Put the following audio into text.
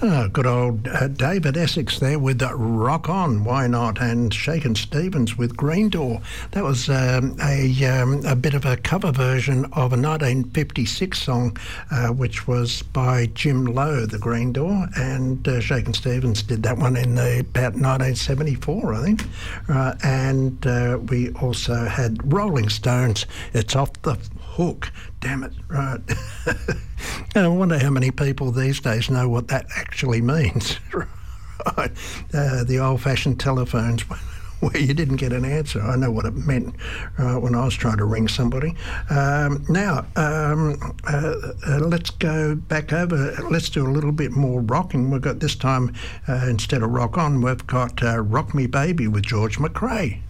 Oh, good old David Essex there with Rock On, Why Not, and Shakin' Stevens with Green Door. That was a bit of a cover version of a 1956 song, which was by Jim Lowe, the Green Door, and Shakin' Stevens did that one in about 1974, I think. And we also had Rolling Stones, It's Off the Hook. Damn it, right. And I wonder how many people these days know what that actually means. Right. The old-fashioned telephones where you didn't get an answer. I know what it meant when I was trying to ring somebody. Now, let's go back over. Let's do a little bit more rocking. We've got this time, instead of Rock On, we've got Rock Me Baby with George McRae.